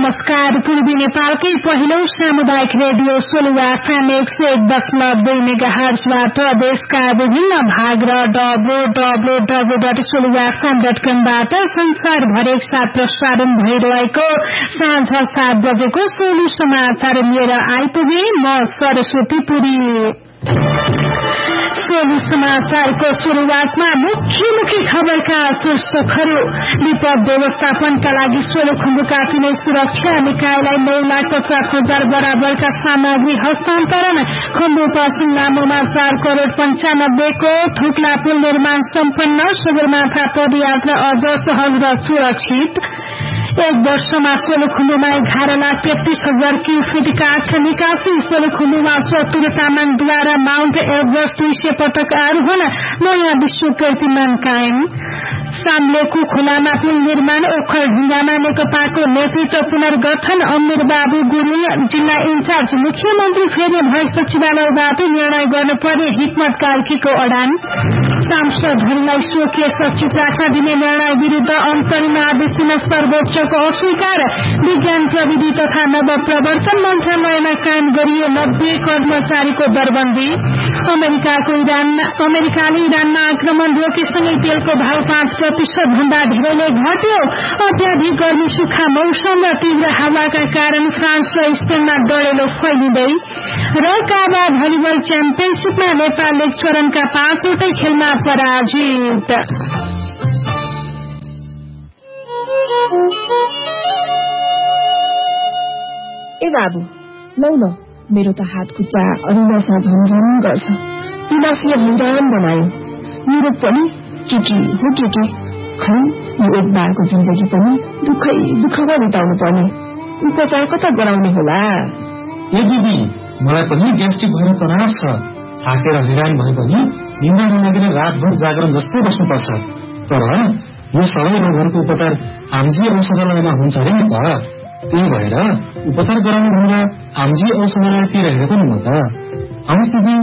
नमस्कार। पूर्वी नेपालकै पहिलो सामुदायिक रेडियो सोलुवा FM 101.2 मेगाहर्जबाट देशका विभिन्न भाग र www.soluvafm.com बाट संसारभर एकसाथ प्रसारण भइरहेको साँझ 7 बजेको सोलु समाचार लिएर आइपुगे म सरस्वती पुरी। सोलु समाचारको सुरुवातमा मुख्य खबरका शीर्षकहरू। विपद व्यवस्थापनका लागि सोलुखुम्बुका कुनै सुरक्षा निकायलाई 9,50,000 बराबरका सामग्री हस्तान्तरण। खुम्बु पश्चिम लामोमा 4 करोड़ 95 को थुक्ला पुल निर्माण सम्पन्न। सगरमाथा पदयात्रा अझ सहज र सुरक्षित। 1 वर्षमा सोलुखुम्बुमा 11,33,000 क्युफिट काठ निकासी। सोलुखुम्बुमा चतुर तामाङद्वारा माउन्ट एभरेस्ट 200 पटक आरोहण। नयाँ विश्व कीर्तिमान कायम। साम्लेको खुलामा पुल निर्माण। ओखलढुङ्गामा नेकपाको नेतृत्व पुनर्गठन। अमीर बाबु गुरुङ जिल्ला इन्चार्ज। मुख्यमन्त्री फेरि भई सचिवालयबाट निर्णय गर्नुपर्ने हिक्मत कार्कीको अडान। सांसदहरूलाई स्वकीय सचिव राख्न दिने निर्णय विरूद्ध अन्तरिम आदेश दिन सर्वोच्चको अस्वीकार। विज्ञान प्रविधि तथा नव प्रवर्तन मन्त्रालयमा कायम गरियो 90 कर्मचारीको दरबन्दी। अमेरिकाले इरानमा आक्रमण रोकेसँगै तेलको भाव 5% भन्दा धेरैले घट्यो। अत्याधिक गर्मी, सुक्खा मौसम र तीव्र हावाका कारण फ्रान्स र स्पेनमा डढेलो फैलिँदै। र काबा भलिबल च्याम्पियनशीपमा नेपाल लीग चरणका 5वटै खेलमा पराजित। ए बाबु लौ न, मेरो त हात खुट्टा अरुणासा झमझम गर्छ। पिलाफले हन्डान बनायो। मेरो पनि के हो के खै यो एक बारको जिन्दगी पनि दुःखमा बिताउनु पर्ने। उपचार कता गराउने होला? ए दिदी, मलाई पनि ग्यास्ट्रिक भएर तनाव छ। थाकेर हैरान भए पनि निन्द्रा नलागेर रातभर जागरण जस्तै बस्नुपर्छ। तर यो सबै रोगहरूको उपचार आमजी औषधालयमा हुन्छ अरे नि त। त्यही भएर उपचार गराउनु भनेर आमजी औषधालयतिर हेरेको नि म त। आउनुहोस् दिदी,